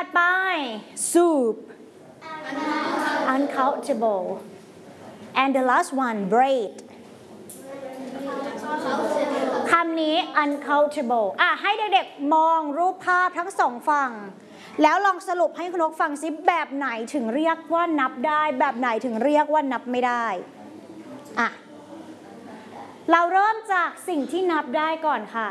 ไป soup uncountable and the last one bread คำนี้ uncountable ให้เด็กๆมองรูปภาพทั้งสองฝั่งแล้วลองสรุปให้คุณนกฟังซิแบบไหนถึงเรียกว่านับได้แบบไหนถึงเรียกว่านับไม่ได้เราเริ่มจากสิ่งที่นับได้ก่อนค่ะ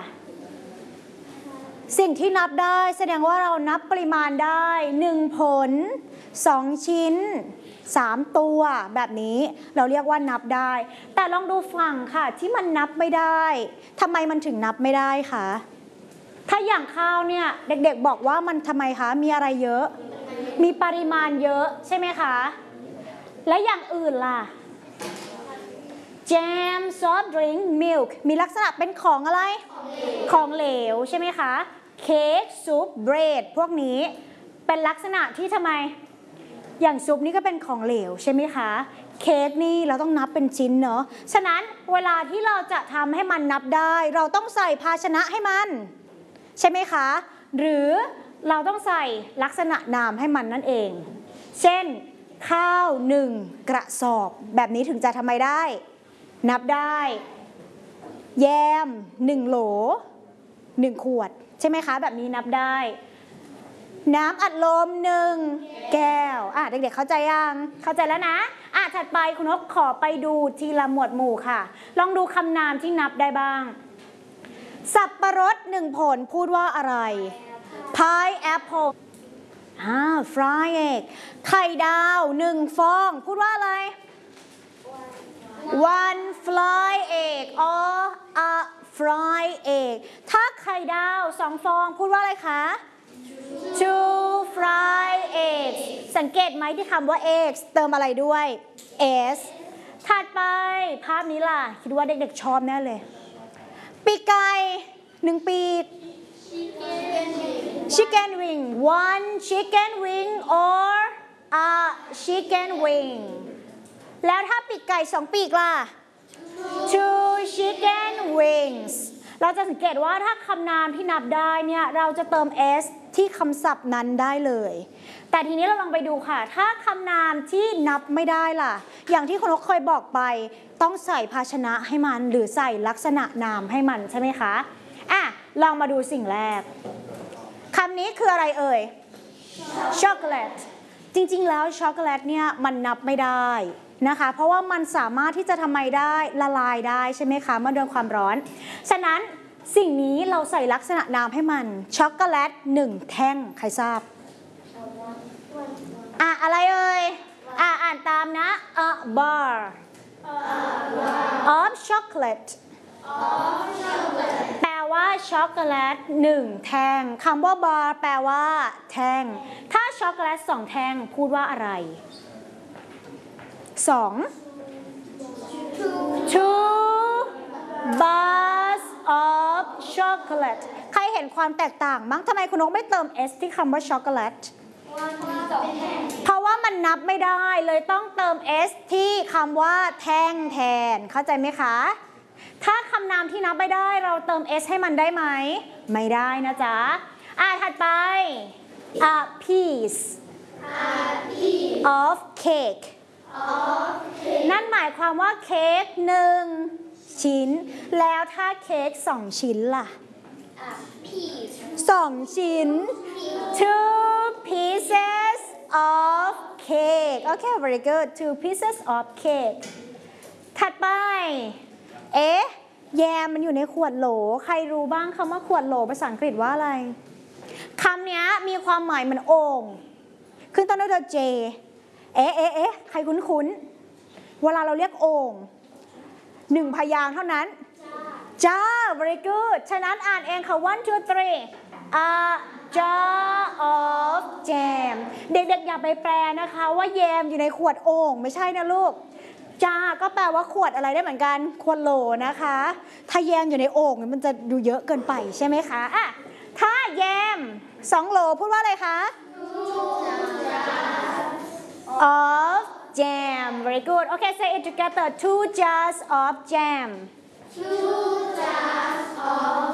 สิ่งที่นับได้แสดงว่าเรานับปริมาณได้1ผล2ชิ้น3ตัวแบบนี้เราเรียกว่านับได้แต่ลองดูฝั่งค่ะที่มันนับไม่ได้ทำไมมันถึงนับไม่ได้คะถ้าอย่างข้าวเนี่ยเด็กๆบอกว่ามันทำไมคะมีอะไรเยอะมีปริมาณเยอะใช่ไหมคะและอย่างอื่นล่ะแจมซอฟต์ดริงก์มิลค์มีลักษณะเป็นของอะไรของเหลวใช่ไหมคะเค้กซุปเบรดพวกนี้เป็นลักษณะที่ทำไมอย่างซุปนี่ก็เป็นของเหลวใช่ไหมคะเค้กนี่เราต้องนับเป็นชิ้นเนาะฉะนั้นเวลาที่เราจะทำให้มันนับได้เราต้องใส่ภาชนะให้มันใช่ไหมคะหรือเราต้องใส่ลักษณะนามให้มันนั่นเองเช่นข้าว1กระสอบแบบนี้ถึงจะทำไมได้นับได้แยม1โหล1ขวดใช่ไหมคะแบบนี้นับได้น้ำอัดลม1แก้วเด็กๆเข้าใจยังเข้าใจแล้วนะถัดไปคุณนกขอไปดูทีละหมวดหมู่ค่ะลองดูคำนามที่นับได้บ้างสับปะรด1ผลพูดว่าอะไร pineapple fry egg ไข่ดาว1ฟองพูดว่าอะไร one fly egg or a fry egg ถ้าไข่ดาว2ฟองพูดว่าอะไรคะ two fry eggs สังเกตไหมที่คำว่า eggs เติมอะไรด้วย s ถัดไปภาพนี้ล่ะคิดว่าเด็กๆชอบแน่เลยปีกไก่1ปีก chicken wing one chicken wing or a chicken wing แล้วถ้าปีกไก่2ปีกล่ะ two chicken wings เราจะสังเกตว่าถ้าคำนามที่นับได้เนี่ยเราจะเติม s ที่คำศัพท์นั้นได้เลยแต่ทีนี้เราลองไปดูค่ะถ้าคำนามที่นับไม่ได้ล่ะอย่างที่คุณนกเคยบอกไปต้องใส่ภาชนะให้มันหรือใส่ลักษณะนามให้มันใช่ไหมคะลองมาดูสิ่งแรกคำนี้คืออะไรเอ่ยช็อกโกแลตจริงๆแล้วช็อกโกแลตเนี่ยมันนับไม่ได้นะคะเพราะว่ามันสามารถที่จะทำไมได้ละลายได้ใช่ไหมคะเมื่อโดนความร้อนฉะนั้นสิ่งนี้เราใส่ลักษณะนามให้มันช็อกโกแลต1แท่งใครทราบอะไรเอ่ยอ่านตามนะ a bar of chocolate แปลว่าช็อกโกแลต1แท่งคำว่า bar แปลว่าแท่งถ้าช็อกโกแลต2แท่งพูดว่าอะไรtwo bars of chocolate ใครเห็นความแตกต่างมั้งทำไมคุณนกไม่เติม s ที่คำว่าช็อกโกแลตเพราะว่ามันนับไม่ได้เลยต้องเติม s ที่คำว่าแท่งแทนเข้าใจไหมคะถ้าคำนามที่นับไม่ได้เราเติม s ให้มันได้ไหมไม่ได้นะจ๊ะถัดไป a piece of cake นั่นหมายความว่าเค้ก1ชิ้นแล้วถ้าเค้ก2ชิ้นล่ะ2ชิ้น two pieces of cake okay very good two pieces of cake ถัดไปแยมมันอยู่ในขวดโหลใครรู้บ้างคำว่าขวดโหลภาษาอังกฤษว่าอะไรคำนี้มีความหมายเหมือนโอ่งขึ้นต้นด้วยตัว J ใครคุ้นเวลาเราเรียกโอ่ง1พยางค์เท่านั้นจ้า very good ฉะนั้นอ่านเองค่ะ one two three a jar of jam เด็กๆอย่าไปแปลนะคะว่าแยมอยู่ในขวดโอ่งไม่ใช่นะลูกจ้าก็แปลว่าขวดอะไรได้เหมือนกันขวดโหลนะคะถ้าแยมอยู่ในโอ่งมันจะดูเยอะเกินไปใช่ไหมคะถ้าแยม2โหลพูดว่าอะไรคะ of jam very good okay say it together 2 jars of jam 2 jars of